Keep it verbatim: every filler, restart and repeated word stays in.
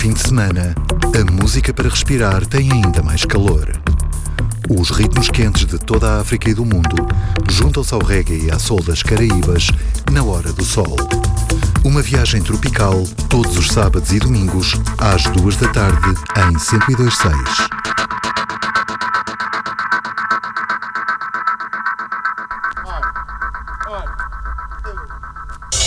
fim de semana, a música para respirar tem ainda mais calor. Os ritmos quentes de toda a África e do mundo juntam-se ao reggae e à soul das Caraíbas na Hora do Sol. Uma viagem tropical todos os sábados e domingos às duas da tarde em cento e dois ponto seis.